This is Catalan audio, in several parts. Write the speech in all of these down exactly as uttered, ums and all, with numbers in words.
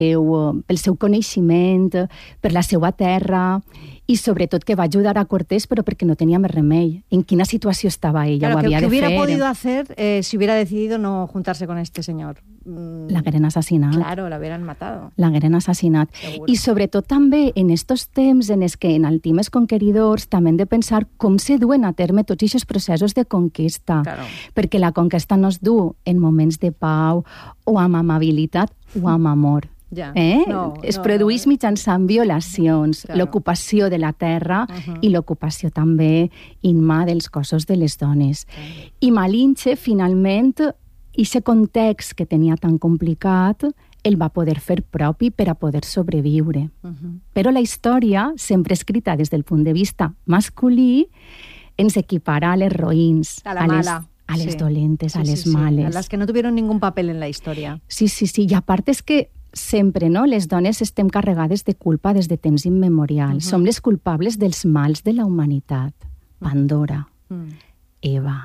pel seu coneixement, per la seva terra, i sobretot que va ajudar a Cortés, però perquè no tenia més remei. En quina situació estava ella, claro, ho havia que, de ¿qué hubiera fer. podido hacer eh, si hubiera decidido no juntarse con este señor? Mm, la hagueren assassinat. Claro, la hubieran matado. La hagueren assassinat. Seguro. I sobretot també en estos temps en els que en Altimes Conqueridors també hem de pensar com se duen a terme tots aquests processos de conquesta. Claro. Perquè la conquesta no es du en moments de pau o amb amabilitat o amb amor. Ja. Eh? No, es no, produeix no. mitjançant violacions, Claro. l'ocupació de la terra Uh-huh. i l'ocupació també inma dels cossos de les dones. Claro. I Malinche, finalment, aquest context que tenia tan complicat, el va poder fer propi per a poder sobreviure. Uh-huh. Però la història, sempre escrita des del punt de vista masculí, ens equipara a les roïns, A la a les, mala. a les Sí. dolentes, Sí, a les sí, sí. males. A las que no tuvieron ningún papel en la historia. Sí, sí, sí. I a part és que sempre, no?, les dones estem carregades de culpa des de temps immemorials. Uh-huh. Som les culpables dels mals de la humanitat. Pandora, Mm. Eva,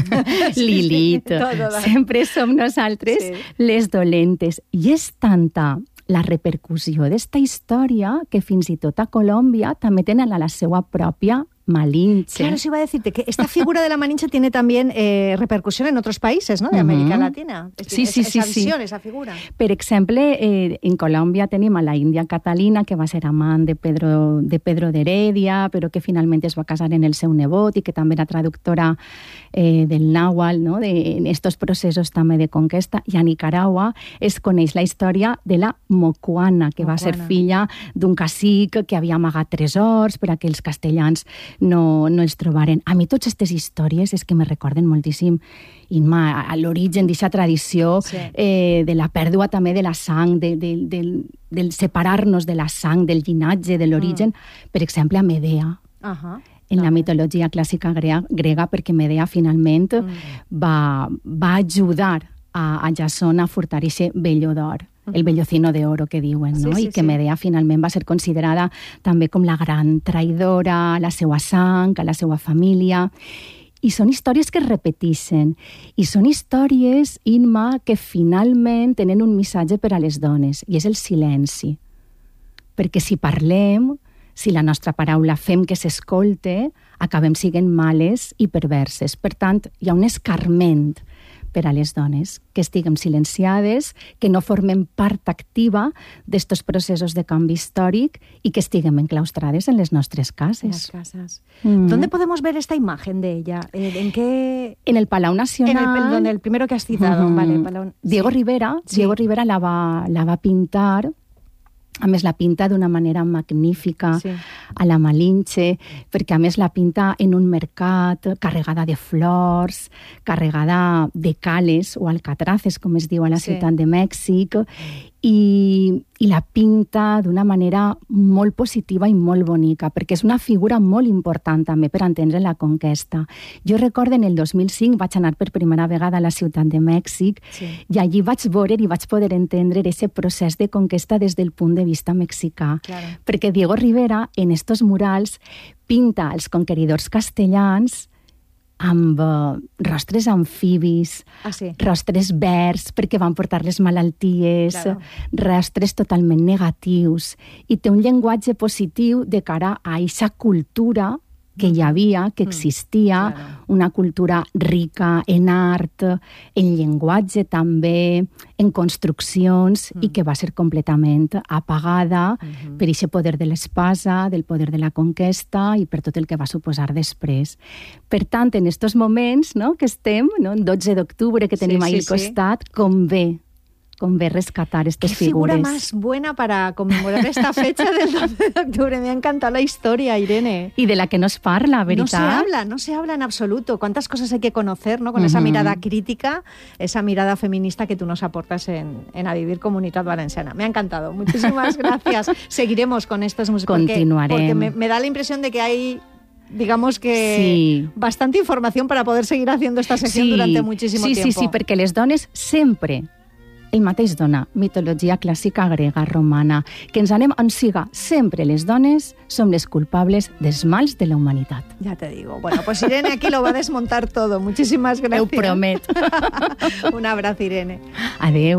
Sí, Lilith, sí, todo. sempre som nosaltres Sí. les dolentes. I és tanta la repercussió d'esta història que fins i tot a Colòmbia també tenen a la seva pròpia Malinche. Claro, eso iba a decirte, que esta figura de la Malinche tiene también eh, repercusión en otros países, ¿no?, de América Uh-huh. Latina. Es Sí, decir, sí, esa, sí, esa sí. visión, esa figura. Per exemple, eh, en Colòmbia tenim a la Índia Catalina, que va ser amant de Pedro de Pedro d'Heredia, però que finalment es va casar en el seu nebot i que també era traductora eh, del nàhuatl, no?, de, en estos processos també de conquesta. I a Nicaragua es coneix la història de la Mocuana, que va ser Mocuana. filla d'un cacic que havia amagat tresors per a que els castellans no, no els trobaren. A mi totes aquestes històries és que me recorden moltíssim Inma, a, a l'origen d'aquesta tradició, Sí. eh, de la pèrdua també de la sang, de, de, del, del separar-nos de la sang, del llinatge, de l'origen. Mm. Per exemple, a Medea, Ajá. en la Ah. mitologia clàssica grega, grega perquè Medea finalment Mm. va, va ajudar a, a Jasón a furtar aquest vello d'or, el vellocino de oro que diuen, no? Sí, sí, I que sí. Medea finalment va ser considerada també com la gran traïdora a la seva sang, a la seva família. I són històries que es repeteixen. I són històries, Inma, que finalment tenen un missatge per a les dones, i és el silenci. Perquè si parlem, si la nostra paraula fem que s'escolte, acabem sent males i perverses. Per tant, hi ha un escarment per a les dones, que estiguem silenciades, que no formem part activa d'estos processos de canvi històric i que estiguem enclaustrades en les nostres cases. En las casas. Mm. ¿Dónde podemos ver esta imagen de ella? Eh, ¿En qué...? En el Palau Nacional... En el, perdón, el primero que has citado, Mm. vale. Palau... Diego sí. Rivera, Sí. Diego Rivera la va, la va pintar, a més la pinta d'una manera magnífica, Sí. a la Malinche, perquè a més la pinta en un mercat carregada de flors, carregada de cales o alcatraces, com es diu a la Sí. ciutat de Mèxic, i, i la pinta d'una manera molt positiva i molt bonica, perquè és una figura molt important també per entendre la conquesta. Jo recordo en el dos mil cinc vaig anar per primera vegada a la ciutat de Mèxic Sí. i allí vaig veure i vaig poder entendre aquest procés de conquesta des del punt de vista mexicà. Claro. Perquè Diego Rivera, en estos murals, pinta els conqueridors castellans amb eh, rostres amfibis, Ah, sí. rostres verds perquè van portar les malalties, Claro. rostres totalment negatius, i té un llenguatge positiu de cara a aquesta cultura que hi havia, que existia, claro. una cultura rica en art, en llenguatge també, en construccions, i que va ser completament apagada per aquest poder de l'espasa, del poder de la conquesta i per tot el que va suposar després. Per tant, en aquests moments, no?, que estem, no?, en dotze d'octubre, que tenim Sí, ahí sí, al sí. costat, convé, convé rescatar ¿Qué estas figura figures. más buena para conmemorar esta fecha del doce de octubre? Me ha encantado la historia, Irene. I de la que no es parla, veritat? No se habla, no se habla en absoluto. ¿Cuántas cosas hay que conocer, ¿no? Con esa Ujú. mirada crítica, esa mirada feminista que tú nos aportas en, en A Vivir Comunitat Valenciana. Me ha encantado. Muchísimas gracias. Seguiremos con estos músicos. Porque, Continuarem. porque me, me da la impresión de que hay, digamos que, Sí. bastante información para poder seguir haciendo esta sección durante muchísimo sí, tiempo. Sí, sí, perquè les dones sempre el mateix dona, mitologia clàssica grega, romana, que ens anem on siga, sempre les dones som les culpables dels mals de la humanitat. Ya te digo. Bueno, pues Irene aquí lo va a desmontar todo. Muchísimas gracias. Ho promet. Un abrazo, Irene. Adeu.